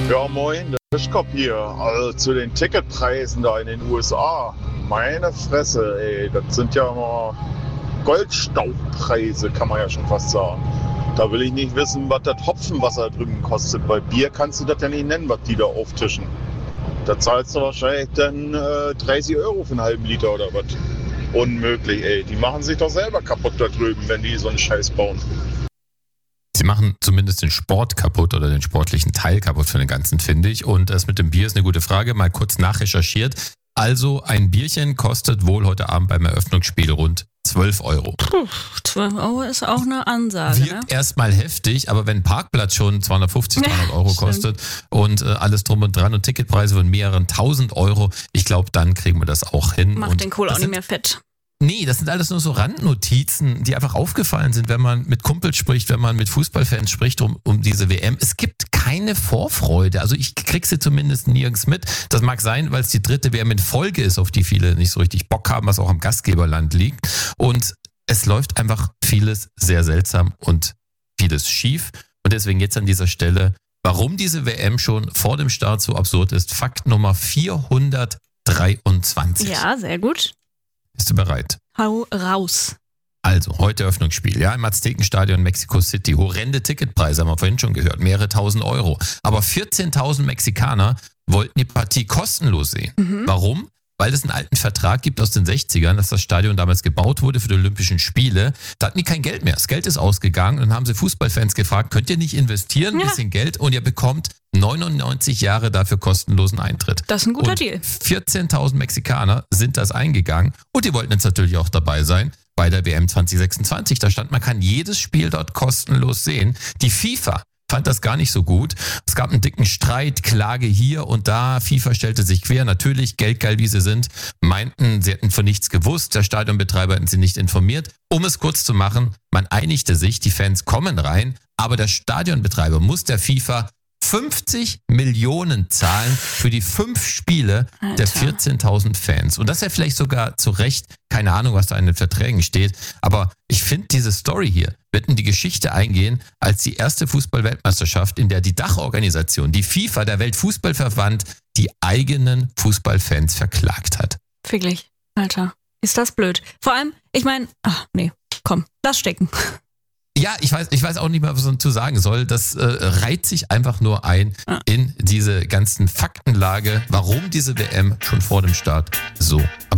Ja, moin, der Fischkopf hier. Also zu den Ticketpreisen da in den USA. Meine Fresse, ey, das sind ja immer Goldstaubpreise, kann man ja schon fast sagen. Da will ich nicht wissen, was das Hopfenwasser drüben kostet. Bei Bier kannst du das ja nicht nennen, was die da auftischen. Da zahlst du wahrscheinlich dann 30 Euro für einen halben Liter oder was. Unmöglich, ey. Die machen sich doch selber kaputt da drüben, wenn die so einen Scheiß bauen. Sie machen zumindest den Sport kaputt oder den sportlichen Teil kaputt für den Ganzen, finde ich. Und das mit dem Bier ist eine gute Frage. Mal kurz nachrecherchiert. Also ein Bierchen kostet wohl heute Abend beim Eröffnungsspiel rund 12 Euro. 12 Euro ist auch eine Ansage. Wirkt erstmal heftig, aber wenn ein Parkplatz schon 250, 300 Euro kostet und alles drum und dran und Ticketpreise von mehreren 1000 Euro, ich glaube, dann kriegen wir das auch hin. Macht den Kohl auch nicht mehr fett. Nee, das sind alles nur so Randnotizen, die einfach aufgefallen sind, wenn man mit Kumpels spricht, wenn man mit Fußballfans spricht um diese WM. Es gibt keine Vorfreude. Also ich krieg sie zumindest nirgends mit. Das mag sein, weil es die dritte WM in Folge ist, auf die viele nicht so richtig Bock haben, was auch am Gastgeberland liegt. Und es läuft einfach vieles sehr seltsam und vieles schief. Und deswegen jetzt an dieser Stelle, warum diese WM schon vor dem Start so absurd ist. Fakt Nummer 423. Ja, sehr gut. Bist du bereit? Hau raus. Also, heute Eröffnungsspiel, ja, im Aztekenstadion Mexico City. Horrende Ticketpreise, haben wir vorhin schon gehört, mehrere 1000 Euro. Aber 14.000 Mexikaner wollten die Partie kostenlos sehen. Warum? Weil es einen alten Vertrag gibt aus den 60ern, dass das Stadion damals gebaut wurde für die Olympischen Spiele. Da hatten die kein Geld mehr. Das Geld ist ausgegangen und dann haben sie Fußballfans gefragt, könnt ihr nicht investieren, ein bisschen Geld und ihr bekommt 99 Jahre dafür kostenlosen Eintritt. Das ist ein guter und Deal. 14.000 Mexikaner sind das eingegangen und die wollten jetzt natürlich auch dabei sein bei der WM 2026. Da stand, man kann jedes Spiel dort kostenlos sehen. Die FIFA fand das gar nicht so gut. Es gab einen dicken Streit, Klage hier und da. FIFA stellte sich quer. Natürlich, geldgeil wie sie sind, meinten, sie hätten von nichts gewusst. Der Stadionbetreiber hätten sie nicht informiert. Um es kurz zu machen, man einigte sich, die Fans kommen rein, aber der Stadionbetreiber muss der FIFA 50 Millionen zahlen für die 5 Spiele der 14.000 Fans. Und das ist ja vielleicht sogar zu Recht, keine Ahnung, was da in den Verträgen steht. Aber ich finde, diese Story hier wird in die Geschichte eingehen als die erste Fußball-Weltmeisterschaft, in der die Dachorganisation, die FIFA, der Weltfußballverband, die eigenen Fußballfans verklagt hat. Wirklich, Alter. Ist das blöd. Vor allem, ich meine, nee, komm, lass stecken. Ja, ich weiß auch nicht mehr, was man zu sagen soll. Das reiht sich einfach nur ein in diese ganzen Faktenlage, warum diese WM schon vor dem Start so absurd